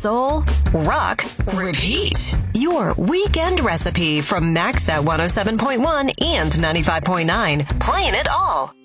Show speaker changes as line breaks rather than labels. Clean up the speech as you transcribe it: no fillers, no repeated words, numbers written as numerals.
soul, rock, repeat. Your weekend recipe from Max at 107.1 and 95.9. Playing it all.